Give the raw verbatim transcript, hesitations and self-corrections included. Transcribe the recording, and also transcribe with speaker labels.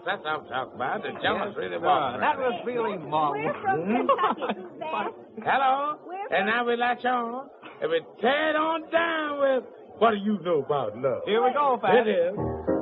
Speaker 1: that's what I'm talking about. The jealous really
Speaker 2: Uh,
Speaker 1: walking.
Speaker 2: that was feeling marvelous.
Speaker 3: We're from Kentucky, Suzanne.
Speaker 1: Hello?
Speaker 3: We're
Speaker 1: And now we latch on. And we tear it on down with what do you know about love?
Speaker 2: Here we go, Pat.
Speaker 1: It is.